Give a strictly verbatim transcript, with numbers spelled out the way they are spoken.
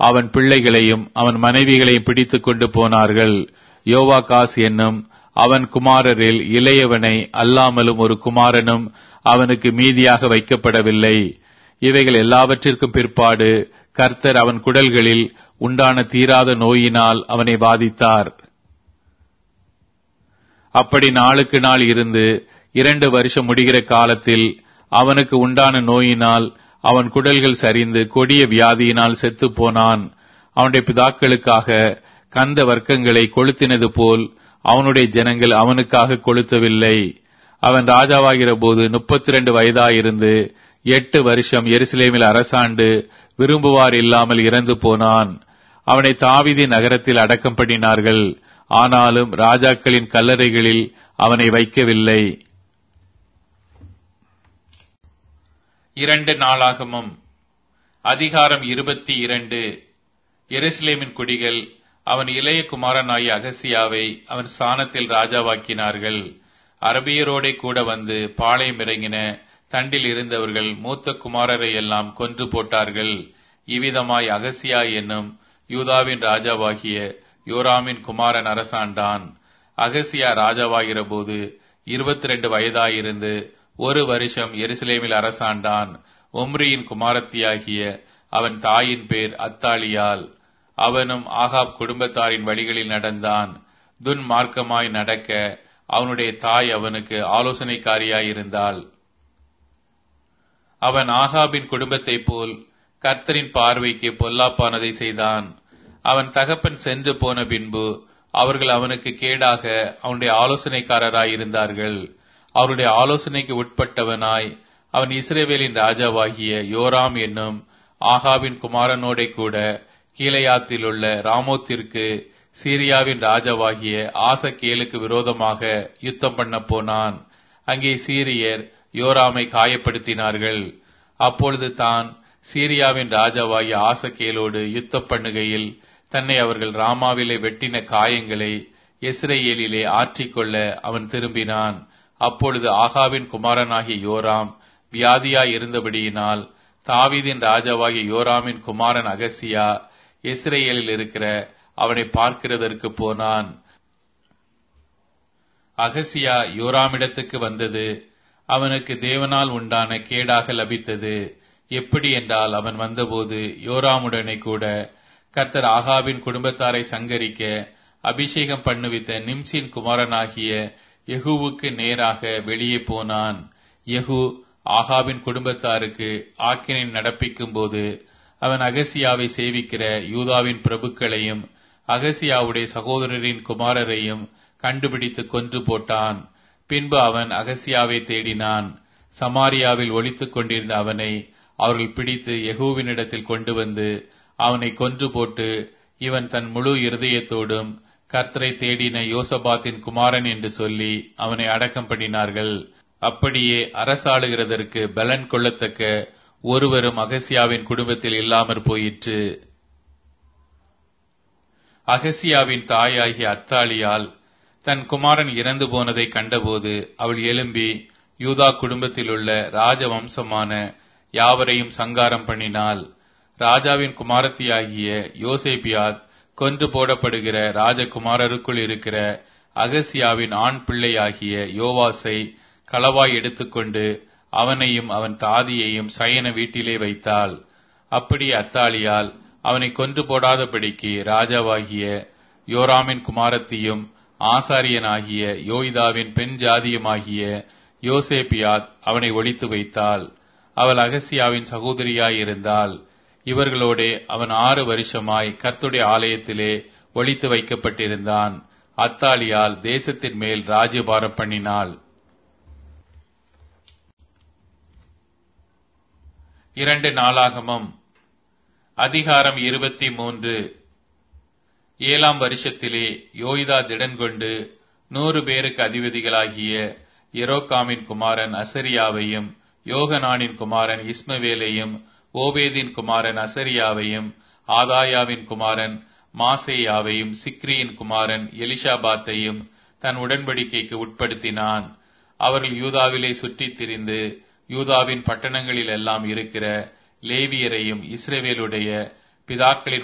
அவன் பிள்ளைகளையும் அவன் மனைவிகளையும் பிடித்துக் கொண்டு போனார்கள். யோவாகாஸ் என்னும் அவன் குமாரரில் இளையவனை அல்லாமலும் ஒரு குமாரனும் அவனுக்கு மீதியாக வைக்கப்படவில்லை. இவைகள் எல்லாவற்றிற்கும் பிற்பாடு கர்த்தர் அவன் குடல்களில் உண்டான தீராத நோயினால் அவனை பாதித்தார். அப்படி நாளுக்கு நாள் இருந்து இரண்டு வருஷம் முடிகிற காலத்தில் அவனுக்கு உண்டான நோயினால் அவன் குடல்கள் சரிந்து கொடிய வியாதியினால் செத்து போனான். அவனுடைய பிதாக்களுக்காக கந்த வர்க்கங்களை கொளுத்தினது போல் அவனுடைய ஜனங்கள் அவனுக்காக கொளுத்தவில்லை. அவன் ராஜாவாகிற போது முப்பத்தி இரண்டு வயதாயிருந்து எட்டு வருஷம் எருசலேமில் அரசாண்டு விரும்புவார் இல்லாமல் இறந்து போனான். அவனை தாவீது நகரத்தில் அடக்கம் பண்ணினார்கள். ஆனாலும் ராஜாக்களின் கல்லறைகளில் அவனை வைக்கவில்லை. இரண்டு நாளாகமம் அதிகாரம் இருபத்தி இரண்டு. எருசலேமின் குடிகள் அவன் இளைய குமாரனாகிய அகசியாவை அவன் ஸ்தானத்தில் ராஜாவாக்கினார்கள். அரபியரோடே கூட வந்து பாளையம் இறங்கின தண்டில் இருந்தவர்கள் மூத்த குமாரரை எல்லாம் கொன்று போட்டார்கள். இவ்விதமாய் அகசியா என்னும் யூதாவின் ராஜாவாகிய யோராமின் குமாரன் அரசாண்டான். அகசியா ராஜாவாகிற போது இருபத்தி இரண்டு வயதாயிருந்து ஒரு வருஷம் எருசலேமில் அரசாண்டான். ஒம்ரியின் குமாரத்தியாகிய அவன் தாயின் பேர் அத்தாலியால். அவனும் ஆகாப் குடும்பத்தாரின் வழிகளில் நடந்தான். துன்மார்க்கமாய் நடக்க அவனுடைய தாய் அவனுக்கு ஆலோசனைக்காரியாயிருந்தாள். அவன் ஆகாபின் குடும்பத்தைப் போல் கர்த்தரின் பார்வைக்கு பொல்லாப்பானதை செய்தான். அவன் தகப்பன் சென்று போன பின்பு அவர்கள் அவனுக்கு கேடாக அவனுடைய ஆலோசனைக்காரராயிருந்தார்கள். அவருடைய ஆலோசனைக்கு உட்பட்டவனாய் அவன் இஸ்ரவேலின் ராஜாவாகிய யோராம் என்னும் ஆகாபின் குமாரனோடே கூட கீலேயாத்தில் உள்ள ராமோத்திற்கு சீரியாவின் ராஜாவாகிய ஆசகேலுக்கு விரோதமாக யுத்தம் பண்ண போனான். அங்கே சீரியர் யோராமை காயப்படுத்தினார்கள். அப்பொழுது தான் சீரியாவின் ராஜாவாகிய ஆசகேலோடு யுத்தம் பண்ணுகையில் தன்னை அவர்கள் ராமாவிலே வெட்டின காயங்களை இஸ்ரவேலிலே ஆற்றிக்கொள்ள அவன் திரும்பினான். அப்பொழுது ஆகாபின் குமாரனாகிய யோராம் வியாதியாய் இருந்தபடியினால் தாவீதின் ராஜாவாகிய யோராமின் குமாரன் அகசியா இஸ்ரவேலில் இருக்கிற அவனை பார்க்கிறதற்கு போனான். அகசியா யோராமிடத்துக்கு வந்தது அவனுக்கு தேவனால் உண்டான கேடாக லபித்தது. எப்படி என்றால், அவன் வந்தபோது யோராமுடனே கூட கர்த்தர் ஆகாபின் குடும்பத்தாரை சங்கரிக்க அபிஷேகம் பண்ணுவித்த நிம்சின் குமாரனாகிய யெகூவுக்கு நேராக வெளியே போனான். யெகூ ஆகாபின் குடும்பத்தாருக்கு ஆக்கினை நடப்பிக்கும் போது அவன் அகசியாவை சேவிக்கிற யூதாவின் பிரபுக்களையும் அகசியாவுடைய சகோதரரின் குமாரரையும் கண்டுபிடித்து கொன்று போட்டான். பின்பு அவன் அகசியாவை தேடினான். சமாரியாவில் ஒளித்துக் கொண்டிருந்த அவனை அவர்கள் பிடித்து யெகூவினிடத்தில் கொண்டு வந்து அவனை கொன்று போட்டு, இவன் தன் முழு இருதயத்தோடும் கர்த்தரை தேடின யோசபாத்தின் குமாரன் என்று சொல்லி அவனை அடக்கம் பண்ணினார்கள். அப்படியே அரசாளுகிறதற்கு பலன் கொள்ளத்தக்க ஒருவரும் அகசியாவின் குடும்பத்தில் இல்லாமற் போயிற்று. அகசியாவின் தாயாகிய அத்தாலியால் தன் குமாரன் இறந்து போனதை கண்டபோது அவள் எழும்பி யூதா குடும்பத்தில் உள்ள ராஜவம்சமான யாவரையும் சங்காரம் பண்ணினாள். ராஜாவின் குமாரத்தியாகிய யோசேபியாத் கொன்று போடப்படுகிற ராஜகுமாரருக்குள் இருக்கிற அகசியாவின் ஆண் பிள்ளையாகிய யோவாசை களவாய் எடுத்துக்கொண்டு அவனையும் அவன் தாதியையும் சயன வீட்டிலே வைத்தாள். அப்படி அத்தாலியால் அவனை கொன்று போடாதபடிக்கு ராஜாவாகிய யோராமின் குமாரத்தியும் ஆசாரியனாகிய யோய்தாவின் பெண் ஜாதியுமாகிய யோசேபியாத் அவனை ஒளித்து வைத்தாள். அவள் அகசியாவின் சகோதரியாயிருந்தாள். இவர்களோடே அவன் ஆறு வருஷமாய் கர்த்தருடைய ஆலயத்திலே ஒளித்து வைக்கப்பட்டிருந்தான். அத்தாலியால் தேசத்தின் மேல் ராஜ்யபாரம் பண்ணினாள். இரண்டு நாளாகமம் அதிகாரம் இருபத்தி மூன்று. ஏழாம் வருஷத்திலே யோய்தா திடன் கொண்டு நூறு பேருக்கு அதிபதிகளாகிய எரோகாமின் குமாரன் அசரியாவையும் யோகனானின் குமாரன் இஸ்மவேலையும் ஓபேதின் குமாரன் அசரியாவையும் ஆதாயாவின் குமாரன் மாசேயாவையும் சிக்ரியின் குமாரன் எலிஷாபாத்தையும் தன் உடன்படிக்கைக்கு உட்படுத்தினான். அவர்கள் யூதாவிலே சுற்றித் திரிந்து யூதாவின் பட்டணங்களில் எல்லாம் இருக்கிற லேவியரையும் இஸ்ரவேலுடைய பிதாக்களின்